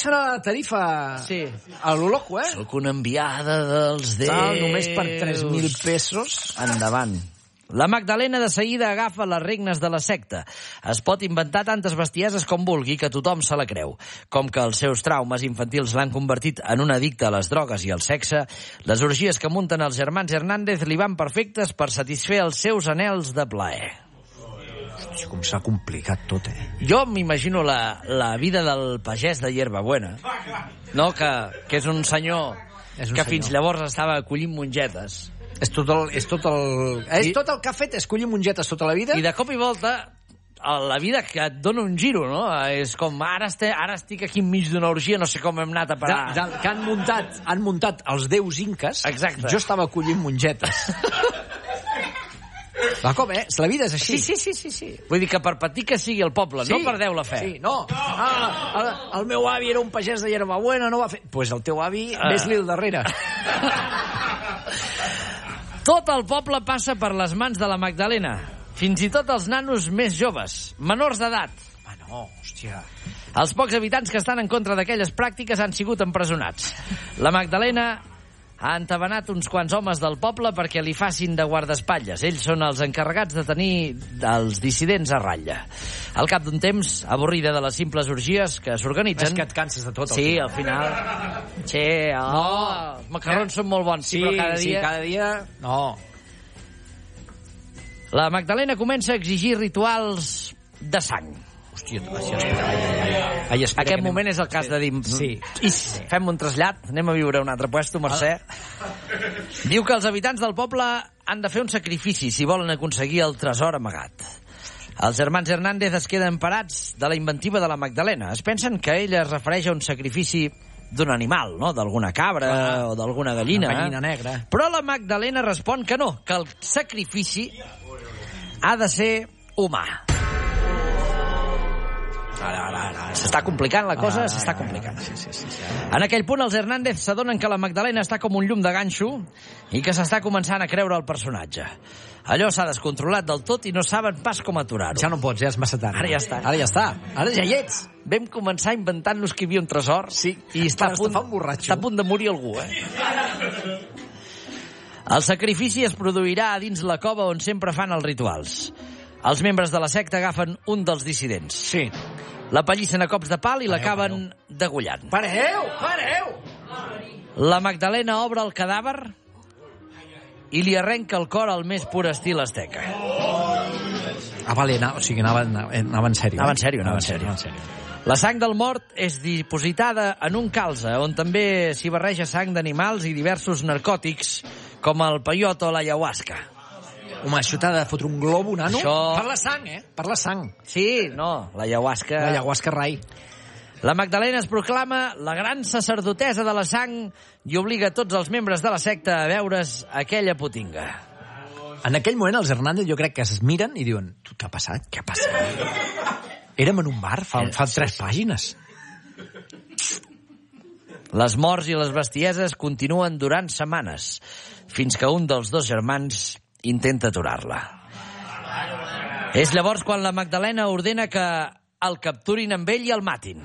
baixen la tarifa a lo loco, eh? Soc una enviada dels déus. Només per 3.000 pesos. Endavant. La Magdalena de seguida agafa les regnes de la secta. Es pot inventar tantes bestieses com vulgui, que tothom se la creu. Com que els seus traumes infantils l'han convertit en un addicte a les drogues i al sexe, les orgies que munten els germans Hernández li van perfectes per satisfer els seus anhels de plaer. Hòstia, com s'ha complicat tot, eh? Jo m'imagino la vida del pagès de Hierbabuena, no? Que és un senyor que fins llavors estava collint mongetes. És tot el que ha fet, és collir mongetes tota la vida. I de cop i volta, la vida que et dona un giro, no? És com, ara estic aquí enmig d'una orgia, no sé com hem anat a parar. Que han muntat els déus inques. Exacte. Jo estava collint mongetes. Va, com, la vida és així. Sí. Vull dir que per patir que sigui el poble, no perdeu la fe. Sí, no. El meu avi era un pagès de Hierbabuena, no va fer... Pues el teu avi, ves-li al darrere. Tot el poble passa per les mans de la Magdalena. Fins i tot els nanos més joves, menors d'edat. No, hòstia. Els pocs habitants que estan en contra d'aquelles pràctiques han sigut empresonats. La Magdalena ha entabanat uns quants homes del poble perquè li facin de guardaespatlles. Ells són els encarregats de tenir els dissidents a ratlla. Al cap d'un temps, avorrida de les simples orgies que s'organitzen... És que et canses de tot. Sí, al final... Els macarrons són molt bons, però cada dia... Sí, cada dia... No. La Magdalena comença a exigir rituals de sang. Hòstia, aquest moment és el cas de dir... Sí. Fem un trasllat, anem a viure a un altre puesto, Mercè. Diu que els habitants del poble han de fer un sacrifici si volen aconseguir el tresor amagat. Els germans Hernández es queden parats de la inventiva de la Magdalena. Es pensen que ella es refereix a un sacrifici d'un animal, no? D'alguna cabra o d'alguna gallina. Una gallina negra. Però la Magdalena respon que no, que el sacrifici ha de ser humà. S'està complicant la cosa, s'està complicant. Sí. En aquell punt els Hernández s'adonen que la Magdalena està com un llum de ganxo i que s'està començant a creure el personatge. Allò s'ha descontrolat del tot i no saben pas com aturar-ho. Ja no pots, ja és massa tard. Ara ja està. Ara ja hi ets. Vam començar inventant-nos que hi havia un tresor i està a punt de morir algú, El sacrifici es produirà a dins la cova on sempre fan els rituals. Els membres de la secta agafen un dels dissidents. Sí. La pallissen a cops de pal i l'acaben degollant. Pareu! La Magdalena obre el cadàver i li arrenca el cor al més pur estil asteca. Vale, anava en sèrio. Anava en sèrio. La sang del mort és dipositada en un calze, on també s'hi barreja sang d'animals i diversos narcòtics, com el peyote o l'ayahuasca. Home, això t'ha de fotre un globo, nano. Això... Per la sang, Per la sang. Sí, no, l'ayahuasca... L'ayahuasca rai. La Magdalena es proclama la gran sacerdotessa de la sang i obliga tots els membres de la secta a veure's aquella potinga. En aquell moment els Hernández jo crec que es miren i diuen, què ha passat? Érem en un bar fa 3 pàgines. Les morts i les bestieses continuen durant setmanes, fins que un dels dos germans intenta aturar-la. És llavors quan la Magdalena ordena que el capturin amb ell i el matin.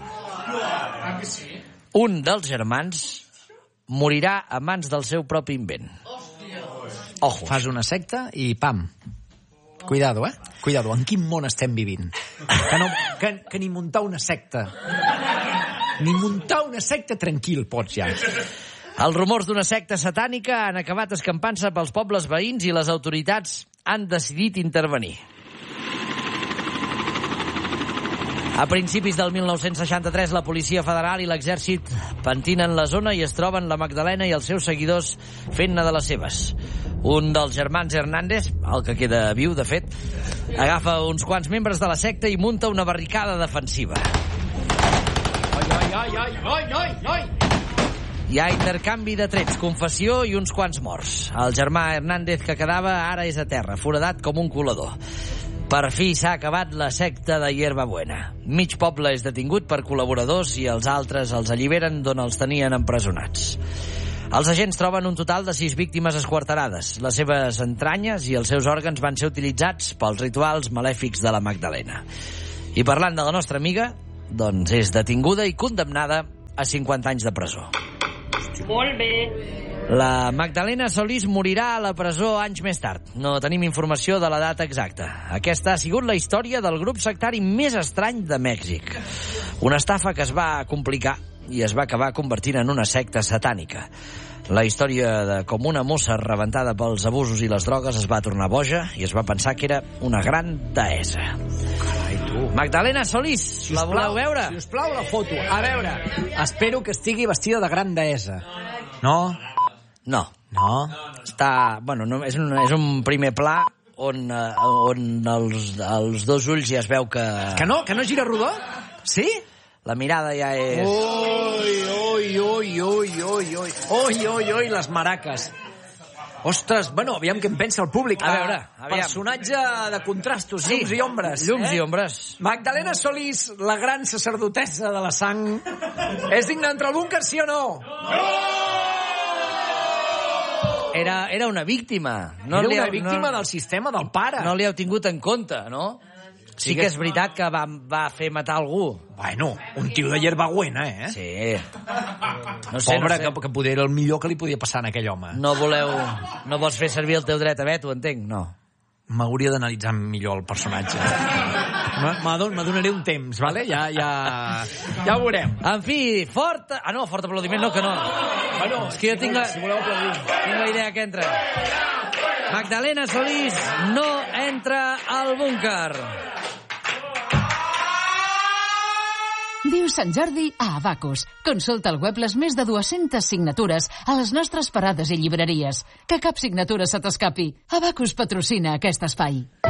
Un dels germans morirà a mans del seu propi invent. Ojo. Fas una secta i pam. Cuidado, Cuidado, en quin món estem vivint? Que ni muntar una secta. Ni muntar una secta tranquil pots ja. Els rumors d'una secta satànica han acabat escampant-se pels pobles veïns i les autoritats han decidit intervenir. A principis del 1963, la Policia Federal i l'Exèrcit pentinen la zona i es troben la Magdalena i els seus seguidors fent-ne de les seves. Un dels germans Hernández, el que queda viu, de fet, agafa uns quants membres de la secta i munta una barricada defensiva. Ai! Hi ha intercanvi de trets, confessió i uns quants morts. El germà Hernández que quedava ara és a terra, foradat com un colador. Per fi s'ha acabat la secta de Hierbabuena. Mig poble és detingut per col·laboradors i els altres els alliberen d'on els tenien empresonats. Els agents troben un total de 6 víctimes esquarterades. Les seves entranyes i els seus òrgans van ser utilitzats pels rituals malèfics de la Magdalena. I parlant de la nostra amiga, doncs és detinguda i condemnada a 50 anys de presó. Molt bé. La Magdalena Solís morirà a la presó anys més tard. No tenim informació de la data exacta. Aquesta ha sigut la història del grup sectari més estrany de Mèxic. Una estafa que es va complicar i es va acabar convertint en una secta satànica. La història de com una mossa rebentada pels abusos i les drogues es va tornar boja i es va pensar que era una gran deessa. Carai, tu. Magdalena Solís, la voleu veure? Si us plau, la foto. A veure, espero que estigui vestida de gran deessa. No? No. No? Està... Bueno, no, és un primer pla on els dos ulls ja es veu que... Que no gira rodó? Sí? La mirada ja és... Oi, les maraques. Ostres, bueno, aviam què en pensa el públic. A veure, aviam. Personatge de contrastos, Sí, llums i ombres. llums i ombres. Magdalena Solís, la gran sacerdotessa de la sang. És digna d'entrar al búnquer, sí o no? Era una víctima. Era una víctima del sistema del pare. No li heu tingut en compte, no? Sí que és veritat que va fer matar algú. Bueno, un tio de hierbabuena, eh? Sí. No sé, Pobre, no sé. que poder era el millor que li podia passar a aquell home. No vols fer servir el teu dret a veto, entenc? No. M'hauria d'analitzar millor el personatge. M'adonaré un temps, vale? Ja ho veurem. En fi, fort aplaudiment, no, que no. Bueno, és que jo tinc si voleu aplaudir. la idea que entra. Magdalena Solís no entra al búnquer. Viu Sant Jordi a Abacus. Consulta al web les més de 200 signatures a les nostres parades i llibreries. Que cap signatura se t'escapi. Abacus patrocina aquest espai.